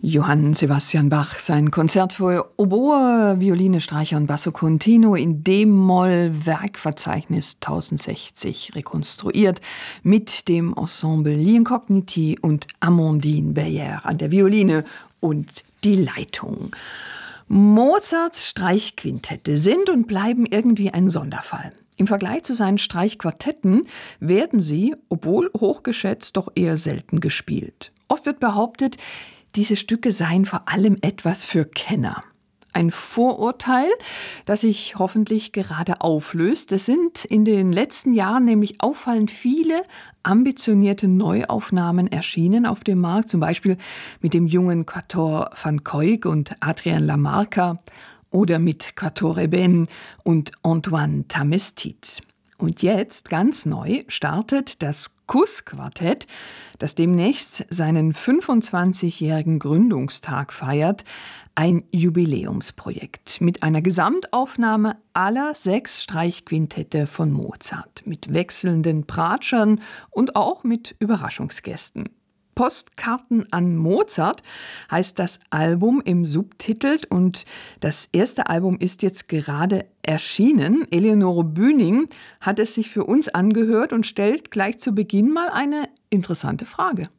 Johann Sebastian Bach, sein Konzert für Oboe, Violine, Streicher und Basso Continuo in D-Moll, Werkverzeichnis 1060 rekonstruiert mit dem Ensemble L'Incogniti und Amandine Beyer an der Violine und die Leitung. Mozarts Streichquintette sind und bleiben irgendwie ein Sonderfall. Im Vergleich zu seinen Streichquartetten werden sie, obwohl hochgeschätzt, doch eher selten gespielt. Oft wird behauptet, diese Stücke seien vor allem etwas für Kenner. Ein Vorurteil, das sich hoffentlich gerade auflöst. Es sind in den letzten Jahren nämlich auffallend viele ambitionierte Neuaufnahmen erschienen auf dem Markt, zum Beispiel mit dem jungen Quatuor van Cuyck und Adrien Lamarca oder mit Quatuor Eben und Antoine Tamestit. Und jetzt, ganz neu, startet das Kuss-Quartett, das demnächst seinen 25-jährigen Gründungstag feiert, ein Jubiläumsprojekt mit einer Gesamtaufnahme aller 6 Streichquintette von Mozart, mit wechselnden Pratschern und auch mit Überraschungsgästen. Postkarten an Mozart heißt das Album im Subtitel und das erste Album ist jetzt gerade erschienen. Eleonore Bühning hat es sich für uns angehört und stellt gleich zu Beginn mal eine interessante Frage.